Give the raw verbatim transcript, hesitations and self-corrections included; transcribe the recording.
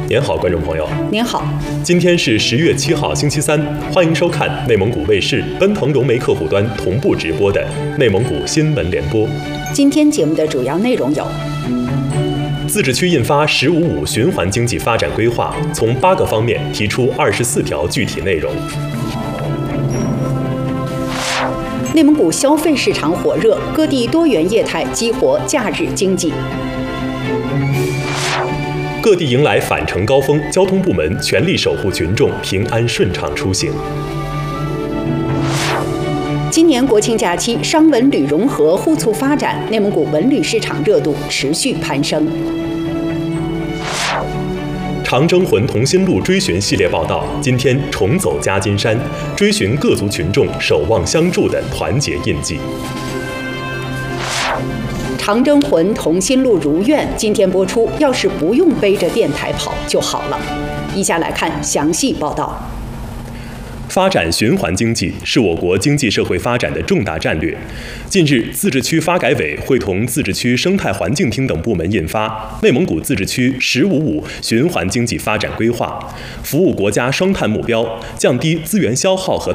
您好，观众朋友。 您好， 今天是十月七号，星期三，欢迎收看内蒙古卫视奔腾融媒客户端同步直播的内蒙古新闻联播。 今天节目的主要内容有： 自治区印发“十五五”循环经济发展规划，从八个方面提出二十四条具体内容。 内蒙古消费市场火热，各地多元业态激活假日经济。 各地迎来返程高峰，交通部门全力守护群众平安顺畅出行。 今年国庆假期，商文旅融合互促发展，内蒙古文旅市场热度持续攀升。 长征魂同心路追寻系列报道，今天重走夹金山，追寻各族群众守望相助的团结印记。 长征魂同心路如愿，今天播出。要是不用背着电台跑就好了。以下来看详细报道。 发展循环经济是我国经济社会发展的重大战略。近日，自治区发改委会同自治区生态环境厅等部门印发《内蒙古自治区‘十五五’循环经济发展规划》，服务国家双碳目标，降低资源消耗和